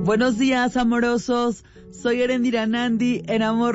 Buenos días, amorosos. Soy Erendira Nandi en Amor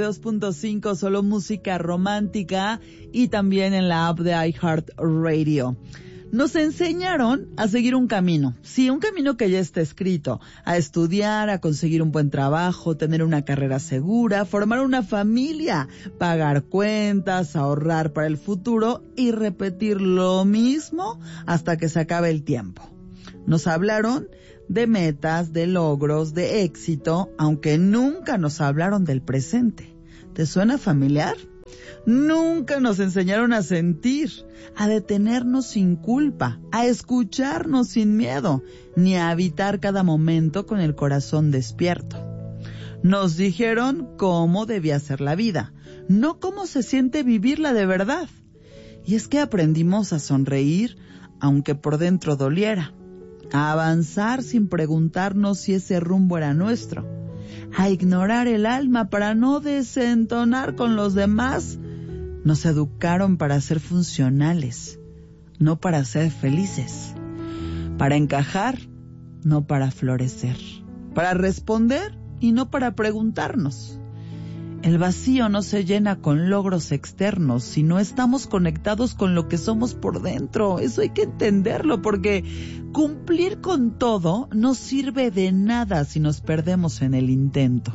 92.5, solo música romántica, y también en la app de iHeartRadio. Nos enseñaron a seguir un camino, sí, un camino que ya está escrito, a estudiar, a conseguir un buen trabajo, tener una carrera segura, formar una familia, pagar cuentas, ahorrar para el futuro y repetir lo mismo hasta que se acabe el tiempo. Nos hablaron de metas, de logros, de éxito, aunque nunca nos hablaron del presente. ¿Te suena familiar? Nunca nos enseñaron a sentir, a detenernos sin culpa, a escucharnos sin miedo, ni a habitar cada momento con el corazón despierto. Nos dijeron cómo debía ser la vida, no cómo se siente vivirla de verdad. Y es que aprendimos a sonreír, aunque por dentro doliera, a avanzar sin preguntarnos si ese rumbo era nuestro, a ignorar el alma para no desentonar con los demás. Nos educaron para ser funcionales, no para ser felices, para encajar, no para florecer, para responder y no para preguntarnos. El vacío no se llena con logros externos si no estamos conectados con lo que somos por dentro. Eso hay que entenderlo, porque cumplir con todo no sirve de nada si nos perdemos en el intento.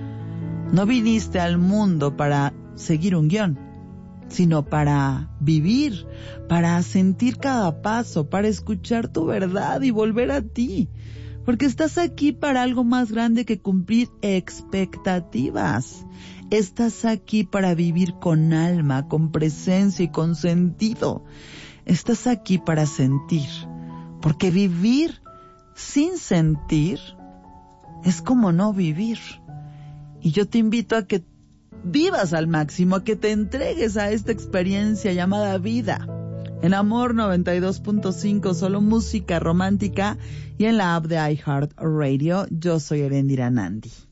No viniste al mundo para seguir un guión, sino para vivir, para sentir cada paso, para escuchar tu verdad y volver a ti. Porque estás aquí para algo más grande que cumplir expectativas. Estás aquí para vivir con alma, con presencia y con sentido. Estás aquí para sentir. Porque vivir sin sentir es como no vivir. Y yo te invito a que vivas al máximo, a que te entregues a esta experiencia llamada vida. En Amor 92.5, solo música romántica, y en la app de iHeartRadio. Yo soy Erendira Nandi.